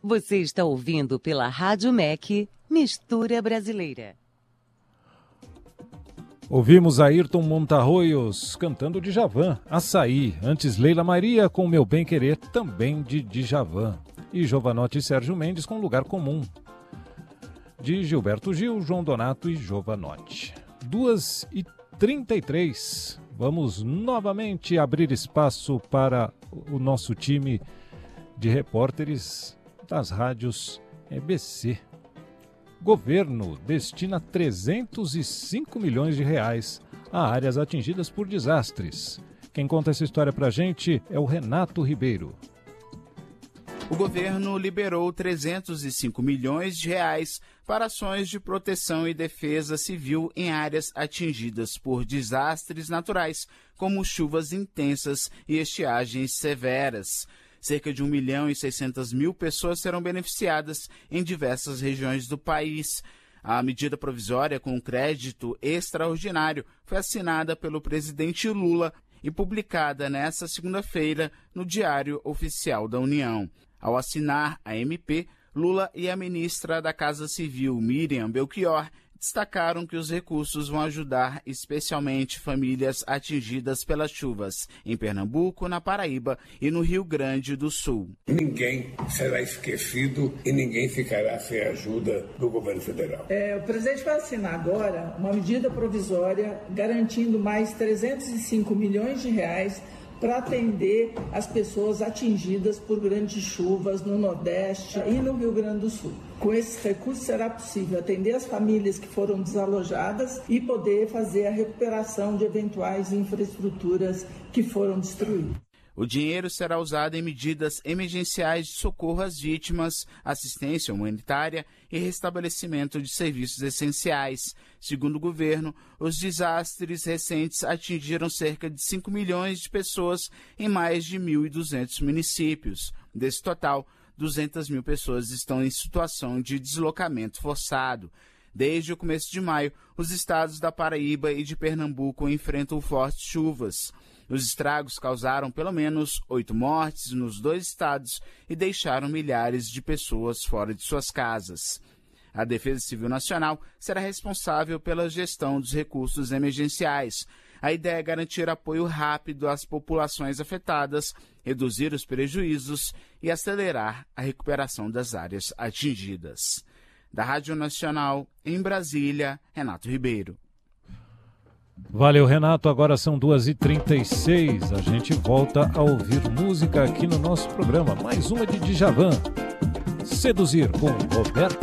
Você está ouvindo pela Rádio MEC, Mistura Brasileira. Ouvimos Ayrton Montarroios cantando Djavan, Açaí, antes Leila Maria com Meu Bem Querer, também de Djavan, e Jovanotti e Sérgio Mendes com Lugar Comum, de Gilberto Gil, João Donato e Jovanotti. 2h33, vamos novamente abrir espaço para o nosso time de repórteres das rádios EBC. Governo destina 305 milhões de reais a áreas atingidas por desastres. Quem conta essa história pra gente é o Renato Ribeiro. O governo liberou 305 milhões de reais para ações de proteção e defesa civil em áreas atingidas por desastres naturais, como chuvas intensas e estiagens severas. Cerca de 1.600.000 pessoas serão beneficiadas em diversas regiões do país. A medida provisória com crédito extraordinário foi assinada pelo presidente Lula e publicada nesta segunda-feira no Diário Oficial da União. Ao assinar a MP, Lula e a ministra da Casa Civil, Miriam Belchior, destacaram que os recursos vão ajudar especialmente famílias atingidas pelas chuvas em Pernambuco, na Paraíba e no Rio Grande do Sul. Ninguém será esquecido e ninguém ficará sem a ajuda do governo federal. O presidente vai assinar agora uma medida provisória garantindo mais 305 milhões de reais para atender as pessoas atingidas por grandes chuvas no Nordeste e no Rio Grande do Sul. Com esses recursos será possível atender as famílias que foram desalojadas e poder fazer a recuperação de eventuais infraestruturas que foram destruídas. O dinheiro será usado em medidas emergenciais de socorro às vítimas, assistência humanitária e restabelecimento de serviços essenciais. Segundo o governo, os desastres recentes atingiram cerca de 5 milhões de pessoas em mais de 1.200 municípios. Desse total, 200 mil pessoas estão em situação de deslocamento forçado. Desde o começo de maio, os estados da Paraíba e de Pernambuco enfrentam fortes chuvas. Os estragos causaram pelo menos 8 mortes nos dois estados e deixaram milhares de pessoas fora de suas casas. A Defesa Civil Nacional será responsável pela gestão dos recursos emergenciais. A ideia é garantir apoio rápido às populações afetadas, reduzir os prejuízos e acelerar a recuperação das áreas atingidas. Da Rádio Nacional, em Brasília, Renato Ribeiro. Valeu, Renato. Agora são 2h36. A gente volta a ouvir música aqui no nosso programa. Mais uma de Djavan. Seduzir com Roberto